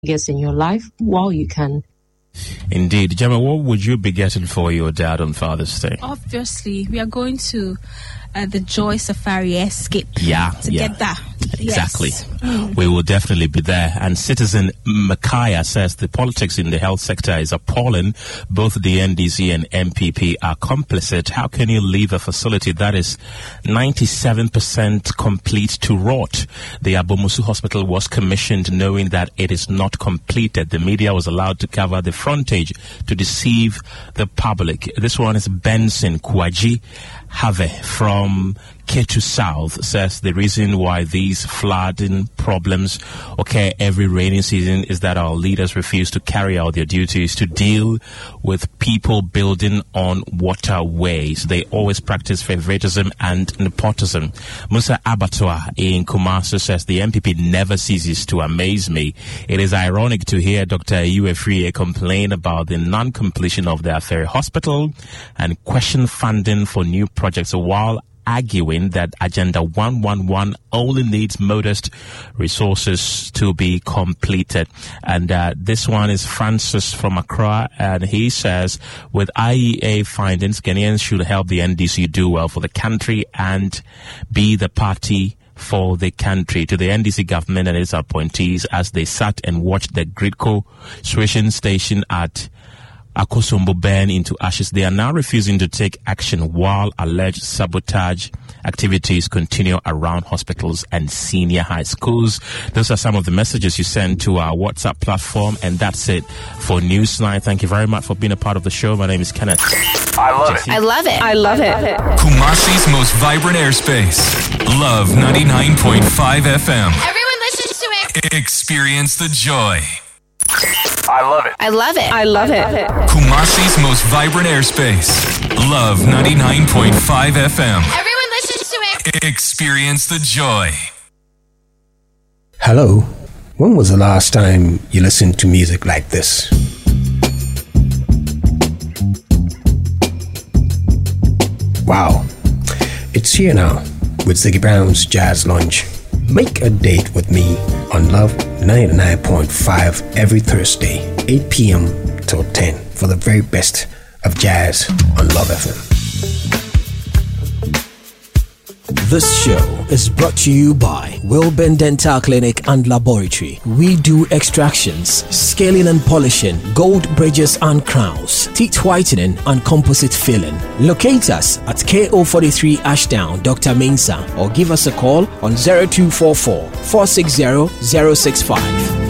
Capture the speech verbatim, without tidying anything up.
Guess in your life while you can. Indeed. Gemma, what would you be getting for your dad on Father's Day? Obviously, we are going to uh, the Joy Safari Escape yeah, together. Yeah. Exactly. Yes. Mm. We will definitely be there. And Citizen Makaya says the politics in the health sector is appalling. Both the N D C and M P P are complicit. How can you leave a facility that is ninety-seven percent complete to rot? The Abomusu Hospital was commissioned knowing that it is not completed. The media was allowed to cover the frontage to deceive the public. This one is Benson Kwaji Have from Ketu South says the reason why these flooding problems occur every rainy season is that our leaders refuse to carry out their duties to deal with people building on waterways. They always practice favoritism and nepotism. Musa Abattoir in Kumasi says the M P P never ceases to amaze me. It is ironic to hear Doctor Uefrie complain about the non-completion of the Aferi Hospital and question funding for new projects while arguing that Agenda one one one only needs modest resources to be completed. And uh, this one is Francis from Accra, and he says, with I E A findings, Ghanaians should help the N D C do well for the country and be the party for the country. To the N D C government and its appointees as they sat and watched the Gridco switching station at Akosombo burn into ashes, they are now refusing to take action while alleged sabotage activities continue around hospitals and senior high schools. Those are some of the messages you send to our WhatsApp platform, and that's it for Newsline. Thank you very much for being a part of the show. My name is Kenneth. I love it. I love it. I love it. Kumasi's most vibrant airspace. Love ninety-nine point five F M. Everyone listens to it. Experience the joy. I love it. I love it. I love it. Kumasi's most vibrant airspace. Love ninety-nine point five F M. Everyone listens to it. Experience the joy. Hello. When was the last time you listened to music like this? Wow. It's here now with Ziggy Brown's Jazz Lunch. Make a date with me on Love ninety-nine point five every Thursday, eight p.m. till ten for the very best of jazz on Love F M. This show is brought to you by Wilburn Dental Clinic and Laboratory. We do extractions, scaling and polishing, gold bridges and crowns, teeth whitening and composite filling. Locate us at K O forty-three Ashdown, Doctor Mensah, or give us a call on zero two four four, four six zero, zero six five.